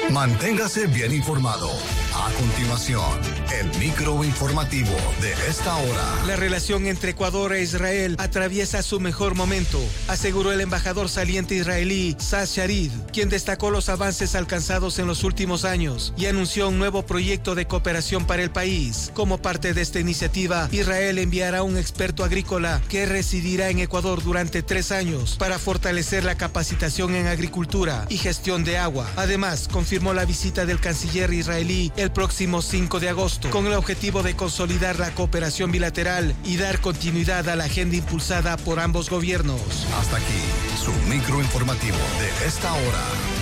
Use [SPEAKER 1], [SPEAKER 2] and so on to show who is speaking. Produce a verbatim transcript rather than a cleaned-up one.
[SPEAKER 1] Manténgase bien informado. A continuación, el microinformativo de esta hora.
[SPEAKER 2] La relación entre Ecuador e Israel atraviesa su mejor momento, aseguró el embajador saliente israelí Saad Sharid, quien destacó los avances alcanzados en los últimos años y anunció un nuevo proyecto de cooperación para el país. Como parte de esta iniciativa, Israel enviará un experto agrícola que residirá en Ecuador durante tres años para fortalecer la capacitación en agricultura y gestión de agua. Además, confirmó la visita del canciller israelí el próximo cinco de agosto, con el objetivo de consolidar la cooperación bilateral y dar continuidad a la agenda impulsada por ambos gobiernos.
[SPEAKER 1] Hasta aquí, su microinformativo de esta hora.